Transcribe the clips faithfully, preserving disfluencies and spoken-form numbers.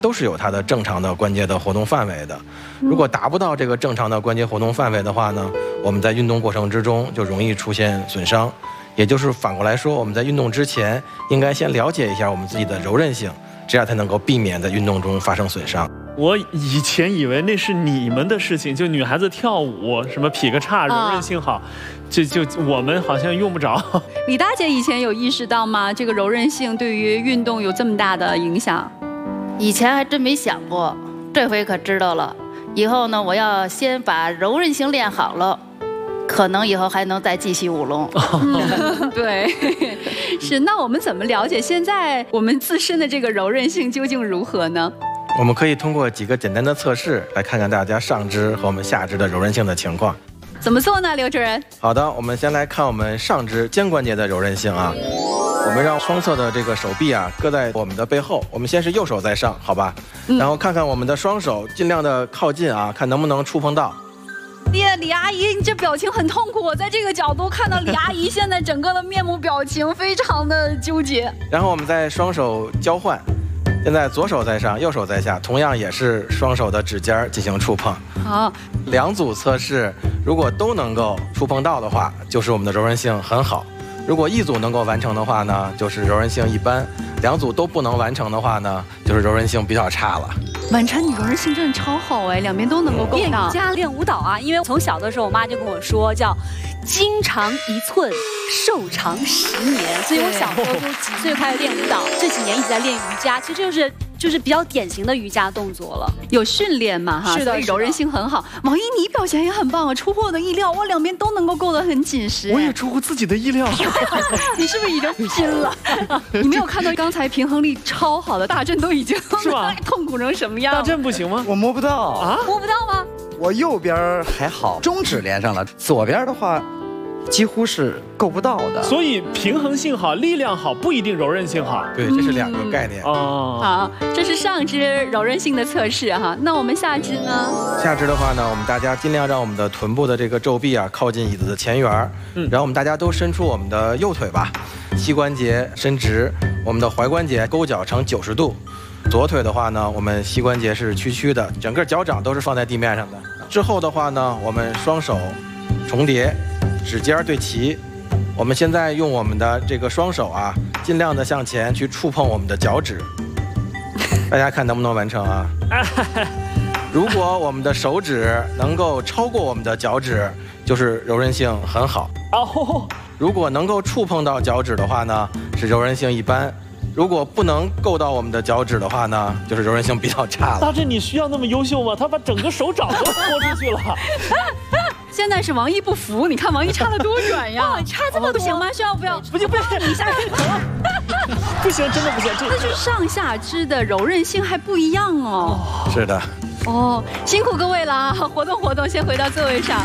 都是有它的正常的关节的活动范围的。如果达不到这个正常的关节活动范围的话呢，我们在运动过程之中就容易出现损伤。也就是反过来说，我们在运动之前应该先了解一下我们自己的柔韧性，这样才能够避免在运动中发生损伤。 我以前以为那是你们的事情，就女孩子跳舞什么劈个叉柔韧性好，就就我们好像用不着。 李大姐以前有意识到吗？这个柔韧性对于运动有这么大的影响？ 以前还真没想过，这回可知道了。以后呢，我要先把柔韧性练好了，可能以后还能再继续舞龙。 嗯、对，是。那我们怎么了解现在我们自身的这个柔韧性究竟如何呢？ 我们可以通过几个简单的测试来看看大家上肢和我们下肢的柔韧性的情况。 怎么做呢，刘主任？好的，我们先来看我们上肢肩关节的柔韧性啊。我们让双侧的这个手臂啊搁在我们的背后，我们先是右手在上，好吧？嗯、然后看看我们的双手，尽量的靠近啊，看能不能触碰到。 李李阿姨，你这表情很痛苦。我在这个角度看到李阿姨现在整个的面部表情非常的纠结。 然后我们再双手交换，现在左手在上，右手在下，同样也是双手的指尖进行触碰。好，两组测试，如果都能够触碰到的话，就是我们的柔韧性很好。如果一组能够完成的话呢，就是柔韧性一般；两组都不能完成的话呢，就是柔韧性比较差了。 婉晨，你柔韧性真的超好哎，两边都能够够到。 练瑜伽、练舞蹈啊，因为从小的时候，我妈就跟我说，叫筋长一寸，寿长十年。所以我小时候就几岁开始练舞蹈，这几年一直在练瑜伽，其实就是就是比较典型的瑜伽动作了。 有训练嘛哈， 是的， 柔韧性很好。王一，你表现也很棒啊，出乎我的意料，我两边都能够够得很紧实。 我也出乎自己的意料。 你是不是已经拼了？你没有看到刚才平衡力超好的大振都已经是吧？ 痛苦成什么样？ 大振不行吗？ 我摸不到啊， 摸不到吗？ 我右边还好，中指连上了，左边的话几乎是够不到的。 所以平衡性好、力量好不一定柔韧性好。 对，这是两个概念。 嗯、哦，好，这是上肢柔韧性的测试哈。那我们下肢呢？ 下肢的话呢，我们大家尽量让我们的臀部的这个肘臂啊靠近椅子的前缘，嗯，然后我们大家都伸出我们的右腿吧，膝关节伸直，我们的踝关节勾脚成九十度。左腿的话呢，我们膝关节是屈曲的，整个脚掌都是放在地面上的。之后的话呢，我们双手重叠，指尖对齐。我们现在用我们的这个双手啊，尽量的向前去触碰我们的脚趾。大家看能不能完成啊？如果我们的手指能够超过我们的脚趾，就是柔韧性很好。哦。如果能够触碰到脚趾的话呢，是柔韧性一般。如果不能够到我们的脚趾的话呢，就是柔韧性比较差了。 大振，你需要那么优秀吗？他把整个手掌都豁出去了。 现在是王一不服，你看王一差了多远呀？ 哦、差这么多不行吗？需要不要？ 不行不行， 你下去。 不行，真的不行。这那就是上下肢的柔韧性还不一样哦。 是的。 哦，辛苦各位了啊！活动活动，先回到座位上。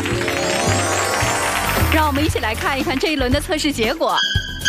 让我们一起来看一看这一轮的测试结果。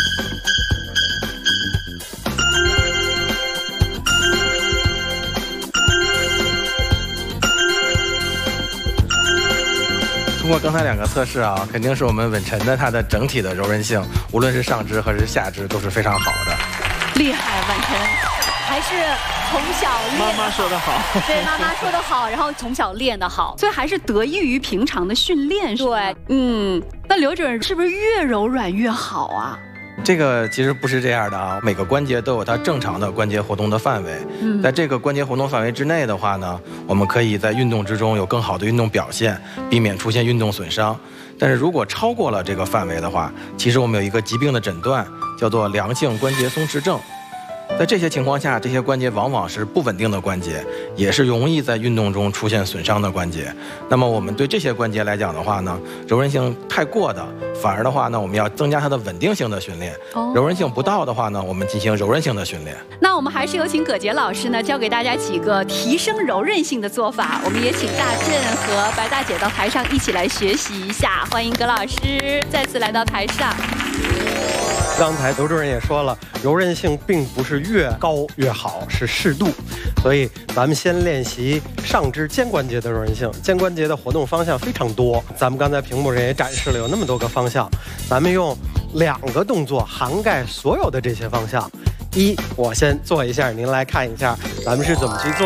通过刚才两个测试啊，肯定是我们稳晨的它的整体的柔韧性，无论是上肢还是下肢都是非常好的。 厉害，稳晨， 还是从小练。 妈妈说得好， 对，妈妈说得好，然后从小练得好， 所以还是得益于平常的训练。 对， 嗯，那刘主任是不是越柔软越好啊？ 这个其实不是这样的啊，每个关节都有它正常的关节活动的范围，嗯、在这个关节活动范围之内的话呢，我们可以在运动之中有更好的运动表现，避免出现运动损伤。但是如果超过了这个范围的话，其实我们有一个疾病的诊断，叫做良性关节松弛症。在这些情况下，这些关节往往是不稳定的关节，也是容易在运动中出现损伤的关节。那么我们对这些关节来讲的话呢，柔韧性太过的，反而的话呢，我们要增加它的稳定性的训练。哦、柔韧性不到的话呢，我们进行柔韧性的训练。 那我们还是有请葛杰老师呢，教给大家几个提升柔韧性的做法。我们也请大振和白大姐到台上一起来学习一下。欢迎葛老师再次来到台上。 刚才刘主任也说了，柔韧性并不是越高越好，是适度。所以咱们先练习上肢肩关节的柔韧性。肩关节的活动方向非常多，咱们刚才屏幕上也展示了有那么多个方向，咱们用两个动作涵盖所有的这些方向。一，我先做一下，您来看一下咱们是怎么去做。